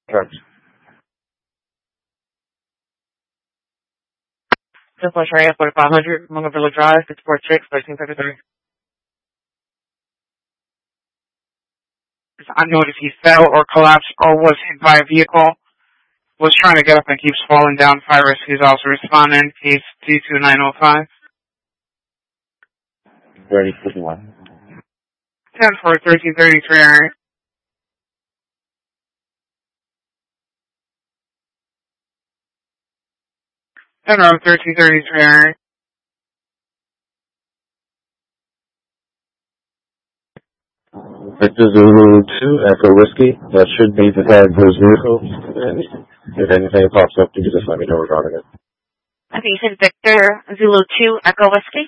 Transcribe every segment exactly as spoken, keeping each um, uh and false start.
Correct. Simple Area forty-five hundred, Mungo Villa Drive, six four six, thirteen thirty-three. I noticed he fell or collapsed or was hit by a vehicle. Was trying to get up and keeps falling down. Fire rescue is also responding. Case two two nine oh five. Ready for one. ten for thirteen thirty-three area. ten for thirteen thirty-three area. Victor Zulu two, Echo Whiskey. That should be the tag for his vehicle. And if anything pops up, you can just let me know regarding it. I think you said Victor Zulu two, Echo Whiskey?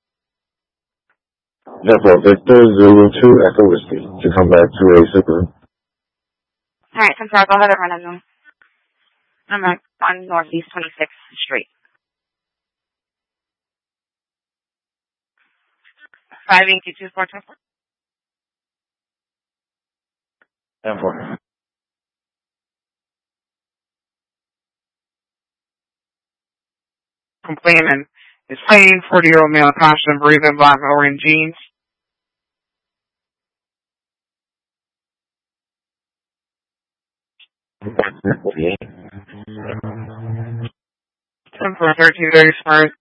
No, well, Victor Zulu two, Echo Whiskey. To come back to a Subaru. Alright, I'm sorry, go ahead and run them. I'm on Northeast twenty-sixth Street. five eight two two four two four. ten four. Complaining is playing forty-year-old male costume, breathing black orange jeans. ten for thirteen thirty smart.